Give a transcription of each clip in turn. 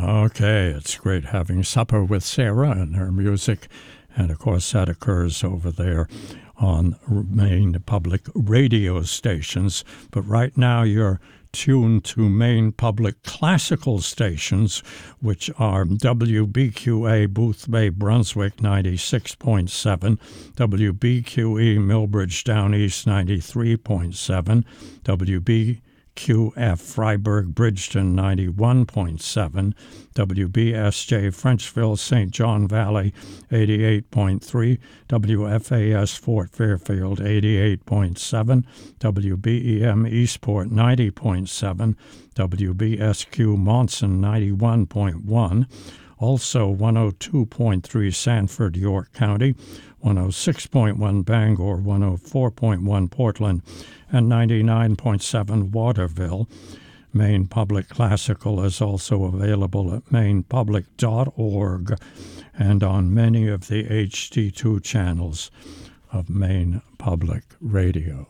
Okay, it's great having supper with Sarah and her music. And of course, that occurs over there on Maine public radio stations. But right now, you're tuned to Maine public classical stations, which are WBQA Boothbay Brunswick 96.7, WBQE Millbridge Down East 93.7, WBQF Freiburg Bridgeton 91.7, WBSJ Frenchville St. John Valley 88.3, WFAS Fort Fairfield 88.7, WBEM Eastport 90.7, WBSQ Monson 91.1, also 102.3 Sanford, York County, 106.1 Bangor, 104.1 Portland, and 99.7 Waterville. Maine Public Classical is also available at mainepublic.org and on many of the HD2 channels of Maine Public Radio.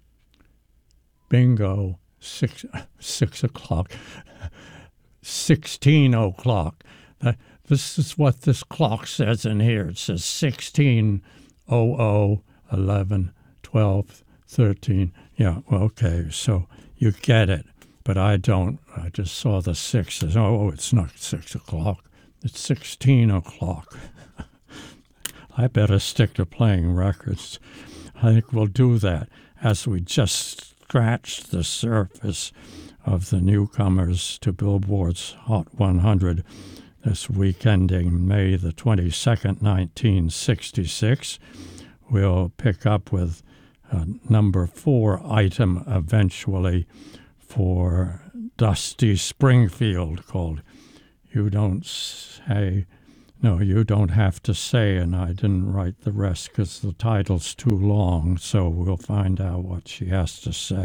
Bingo, 6 o'clock, 16 o'clock. This is what this clock says in here. It says 16, 00, 11, 12, 13. Yeah, well, okay, so you get it, but I don't. I just saw the 6. Oh, it's not 6 o'clock. It's 16 o'clock. I better stick to playing records. I think we'll do that as we just scratch the surface of the newcomers to Billboard's Hot 100 this week ending May the 22nd, 1966. We'll pick up with a number 4 item eventually for Dusty Springfield called You Don't Say, No, You Don't Have to Say, and I didn't write the rest because the title's too long, so we'll find out what she has to say.